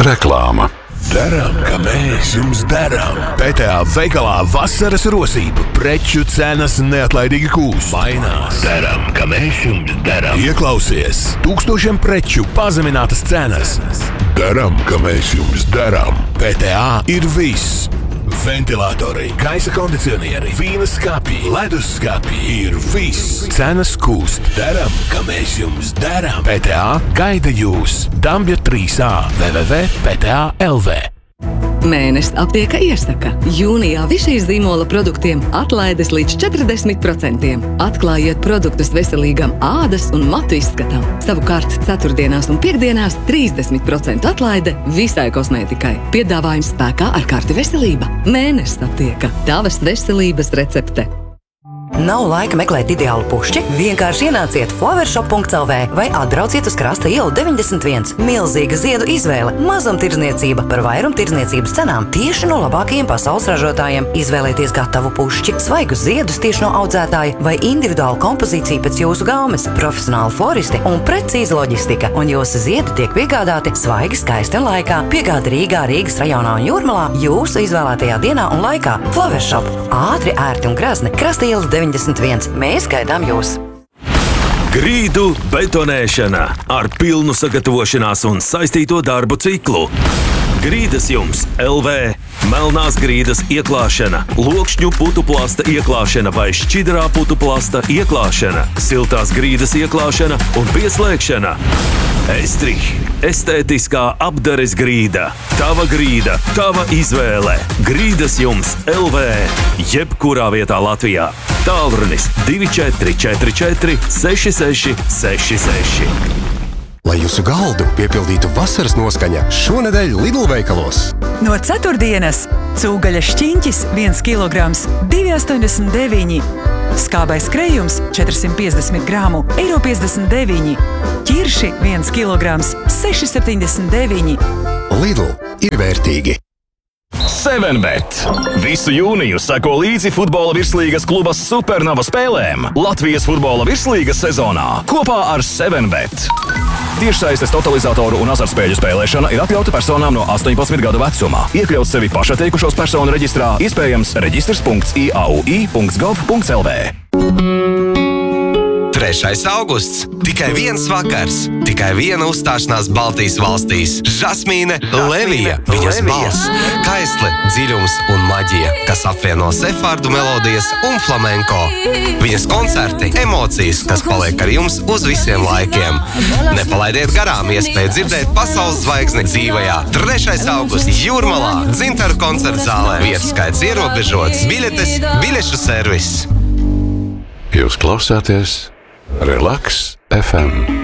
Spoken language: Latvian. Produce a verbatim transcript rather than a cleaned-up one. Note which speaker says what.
Speaker 1: Reklāma.
Speaker 2: Darām, ka mēs jums darām. P T A veikalā vasaras rosība. Preču cenas neatlaidīgi kūst. Mainās. Darām, ka mēs jums darām. Ieklausies. Tūkstošiem preču pazeminātas cenas. Darām, ka mēs jums darām. P T A ir viss. Ventilatori, gaisa kondicionieri, vīna skapji, ledus skapji ir viss. Cenas kūst. Darām, ka mēs jums darām. P T A gaida jūs. Dambja trīs A w w w punkt p t a punkt l v.
Speaker 3: Mēnesis aptieka iesaka. Jūnijā visīs zīmola produktiem atlaides līdz četrdesmit procentiem. Atklājiet produktus veselīgam ādas un matu izskatam. Savukārt ceturtdienās un piekdienās trīsdesmit procentu atlaide visai kosmētikai. Piedāvājums spēkā ar karti veselība. Mēnesis aptieka. Tavas veselības recepte.
Speaker 4: Nav laika meklēt ideālu pušķi? Vienkārši ienāciet flowershop punkt l v vai atbrauciet uz Krasta ielu deviņdesmit viens. Milzīga ziedu izvēle, mazumtirdzniecība par vairumtirdzniecības cenām tieši no labākajiem pasaules ražotājiem. Izvēlēties gatavu pušķi, svaigus ziedus tieši no audzētāja vai individuālu kompozīciju pēc jūsu gaumes, profesionāli floristi un precīza loģistika. Un jūsu ziedi tiek piegādāti svaigi, skaisti un laikā. Piegāda Rīgā, Rīgas rajonā un Jūrmalā jūsu izvēlētajā dienā un laikā. Flowershop. Ātri, ērti un grazni. Krasta ielas deviņdesmit viens. Mēs gaidām jūs!
Speaker 5: Grīdu betonēšana ar pilnu sagatavošanās un saistīto darbu ciklu. Grīdas jums L V. Melnās grīdas ieklāšana, lokšņu putuplasta ieklāšana vai šķidrā putuplasta ieklāšana, siltās grīdas ieklāšana un pieslēgšana. Estrih. Estētiskā apdares grīda. Tava grīda, tava izvēle. Grīdas jums L V. Jebkurā vietā Latvijā. Tālrunis divi četri četri četri seši seši seši seši.
Speaker 6: Lai jūsu galdu piepildītu vasaras noskaņa, šonedēļ Lidl veikalos.
Speaker 7: No ceturtdienas cūgaļa šķiņķis viens kilograms divi astoņdesmit deviņi. Skābais krējums četrsimt piecdesmit gramu eiro piecdesmit deviņi. Ķirši viens kilograms seši septiņdesmit deviņi.
Speaker 6: Lidl ir vērtīgi.
Speaker 8: seven bet. Visu jūniju seko līdzi futbola virslīgas kluba Supernova spēlēm Latvijas futbola virslīgas sezonā kopā ar seven bet. Tiešsaistes totalizatoru un azartspēļu spēlēšana ir atļauta personām no astoņpadsmit gadu vecumā. Iekļaut sevi pašatteikušos personu reģistrā, iespējams reģistrs punkts i a u i punkts gov punkts l v.
Speaker 9: trešais augusts. Tikai viens vakars. Tikai viena uzstāšanās Baltijas valstīs. Žasmīne Levija. Viņas balss, kaisle, dziļums un maģija, kas apvieno sefārdu melodijas un flamenko. Viņas koncerti, emocijas, kas paliek ar jums uz visiem laikiem. Nepalaidiet garām iespēju dzirdēt pasaules zvaigzni dzīvajā. trešais augusts Jūrmalā. Dzintaru koncerta zālē. Vietas skaits ierobežots. Biļetes, biļešu servis.
Speaker 1: Jūs klausāties Relaks F M.